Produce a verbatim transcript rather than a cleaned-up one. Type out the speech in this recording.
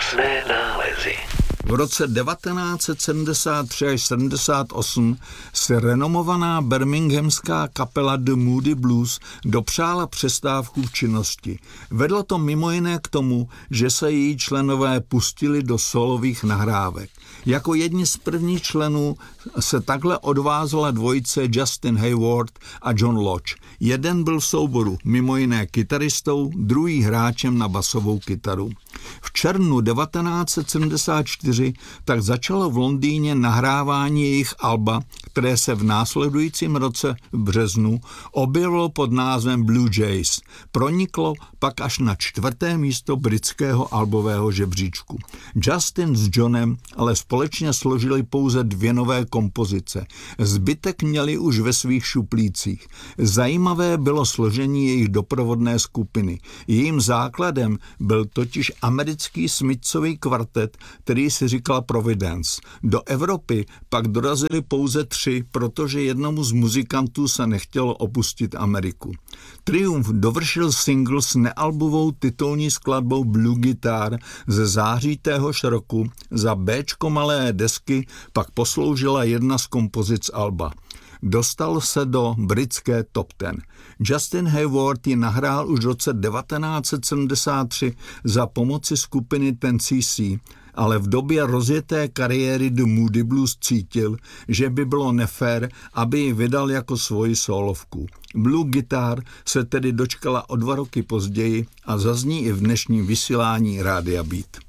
Krásné nálezy. V roce devatenáct set sedmdesát tři až sedmdesát osm se renomovaná birminghamská kapela The Moody Blues dopřála přestávku v činnosti. Vedlo to mimo jiné k tomu, že se její členové pustili do solových nahrávek. Jako jedni z prvních členů se takhle odvázala dvojice Justin Hayward a John Lodge. Jeden byl v souboru mimo jiné kytaristou, druhý hráčem na basovou kytaru. V červnu devatenáct set sedmdesát čtyři tak začalo v Londýně nahrávání jejich alba, které se v následujícím roce v březnu objevilo pod názvem Blue Jays. Proniklo pak až na čtvrté místo britského albového žebříčku. Justin s Johnem ale společně složili pouze dvě nové kompozice. Zbytek měli už ve svých šuplících. Zajímavé bylo složení jejich doprovodné skupiny. Jejím základem byl totiž americký Smithsový kvartet, který si říkal Providence. Do Evropy pak dorazili pouze tři, protože jednomu z muzikantů se nechtělo opustit Ameriku. Triumf dovršil single s nealbovou titulní skladbou Blue Guitar ze září téhož roku. Za béčko malé desky pak posloužila jedna z kompozic alba. Dostal se do britské top ten. Justin Hayward ji nahrál už v roce devatenáct set sedmdesát tři za pomoci skupiny Ten C C, ale v době rozjeté kariéry The Moody Blues cítil, že by bylo nefér, aby ji vydal jako svoji sólovku. Blue Guitar se tedy dočkala o dva roky později a zazní i v dnešním vysílání Rádia Beat.